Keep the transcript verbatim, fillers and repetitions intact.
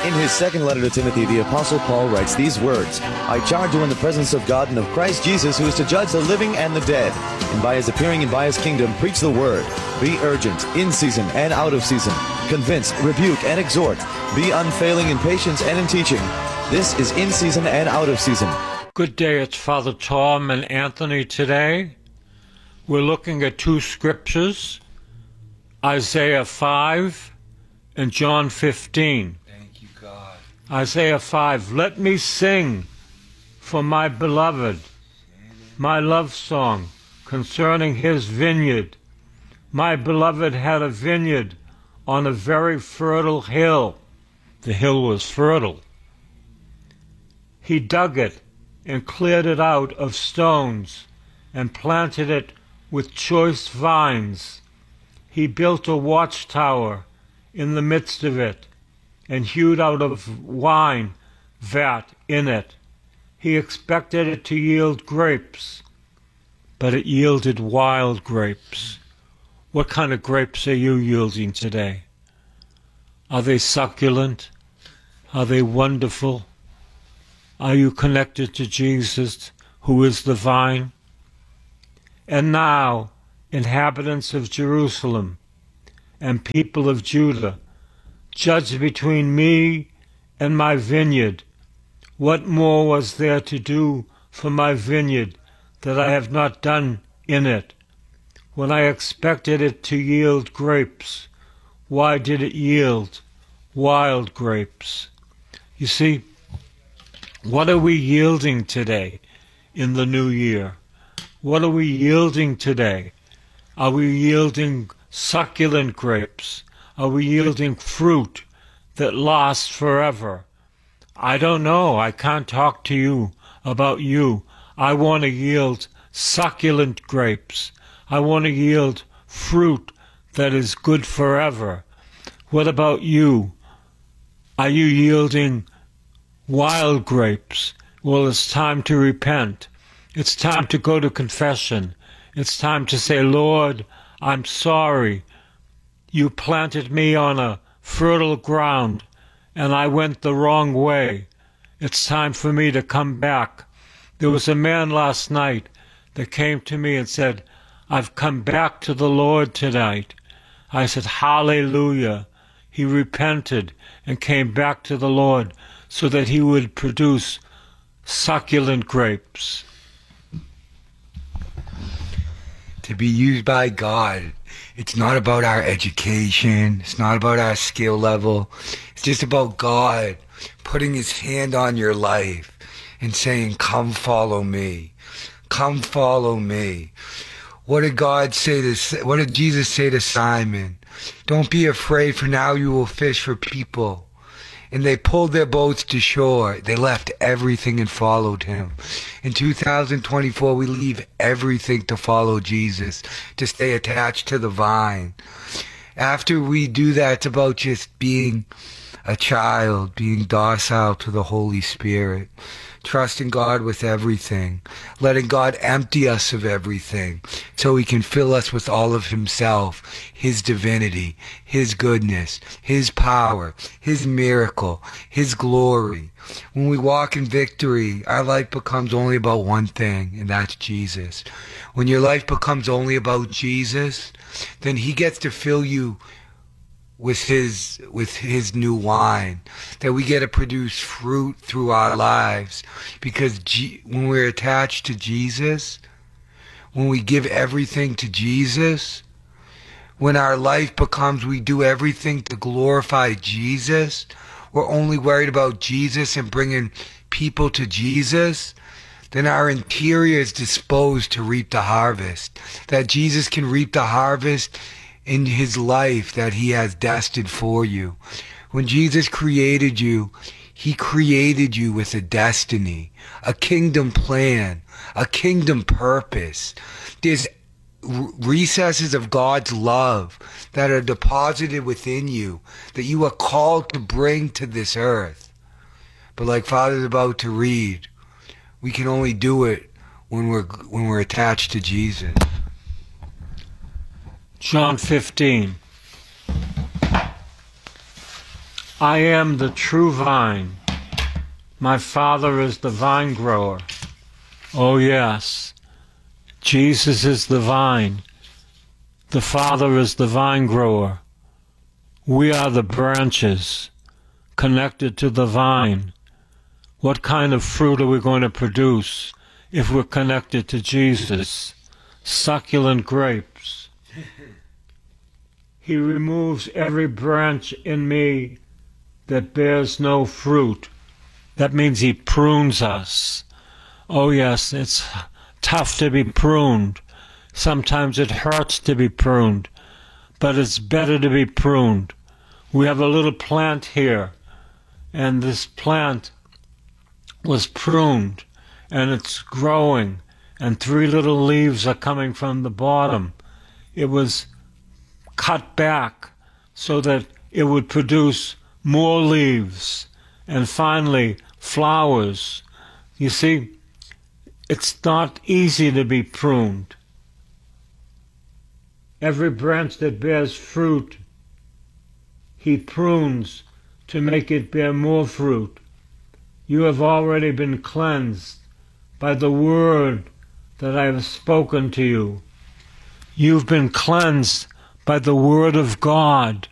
In his second letter to Timothy, the Apostle Paul writes these words, I charge you in the presence of God and of Christ Jesus, who is to judge the living and the dead, and by his appearing and by his kingdom, preach the word. Be urgent, in season and out of season. Convince, rebuke, and exhort. Be unfailing in patience and in teaching. This is in season and out of season. Good day, it's Father Tom and Anthony today. We're looking at two scriptures, Isaiah five and John fifteen. Thank you, God. Isaiah five, let me sing for my beloved, my love song concerning his vineyard. My beloved had a vineyard on a very fertile hill. The hill was fertile. He dug it and cleared it out of stones and planted it with choice vines. He built a watchtower in the midst of it and hewed out a wine vat in it. He expected it to yield grapes, but it yielded wild grapes. What kind of grapes are you yielding today? Are they succulent? Are they wonderful? Are you connected to Jesus, who is the vine? And now, inhabitants of Jerusalem and people of Judah, judge between me and my vineyard. What more was there to do for my vineyard that I have not done in it? When I expected it to yield grapes, why did it yield wild grapes? You see, what are we yielding today in the new year? What are we yielding today? Are we yielding succulent grapes? Are we yielding fruit that lasts forever? I don't know. I can't talk to you about you. I want to yield succulent grapes. I want to yield fruit that is good forever. What about you? Are you yielding wild grapes? Well, it's time to repent. It's time to go to confession. It's time to say, Lord, I'm sorry. You planted me on a fertile ground, and I went the wrong way. It's time for me to come back. There was a man last night that came to me and said, I've come back to the Lord tonight. I said, hallelujah. He repented and came back to the Lord so that he would produce succulent grapes. To be used by God, it's not about our education. It's not about our skill level. It's just about God putting his hand on your life and saying, come follow me. Come follow me. What did God say to, what did Jesus say to Simon? Don't be afraid, for now you will fish for people. And they pulled their boats to shore. They left everything and followed him. In two thousand twenty-four, we leave everything to follow Jesus, to stay attached to the vine. After we do that, it's about just being a child, being docile to the Holy Spirit, trusting God with everything, letting God empty us of everything so he can fill us with all of himself, his divinity, his goodness, his power, his miracle, his glory. When we walk in victory, our life becomes only about one thing, and that's Jesus. When your life becomes only about Jesus, then he gets to fill you with his with his new wine, that we get to produce fruit through our lives, because G- when we're attached to Jesus, when we give everything to Jesus, when our life becomes we do everything to glorify Jesus, we're only worried about Jesus and bringing people to Jesus, then our interior is disposed to reap the harvest, that Jesus can reap the harvest in his life that he has destined for you. When Jesus created you, he created you with a destiny, a kingdom plan, a kingdom purpose. There's recesses of God's love that are deposited within you that you are called to bring to this earth. But like Father's about to read, we can only do it when we're when we're attached to Jesus. John fifteen. I am the true vine. My Father is the vine grower. Oh yes, Jesus is the vine. The Father is the vine grower. We are the branches connected to the vine. What kind of fruit are we going to produce if we're connected to Jesus? Succulent grapes. He removes every branch in me that bears no fruit. That means he prunes us. Oh yes, it's tough to be pruned. Sometimes it hurts to be pruned, but it's better to be pruned. We have a little plant here, and this plant was pruned, and it's growing, and three little leaves are coming from the bottom. It was cut back so that it would produce more leaves, and finally flowers. You see, it's not easy to be pruned. Every branch that bears fruit, he prunes to make it bear more fruit. You have already been cleansed by the word that I have spoken to you. You've been cleansed by the word of God.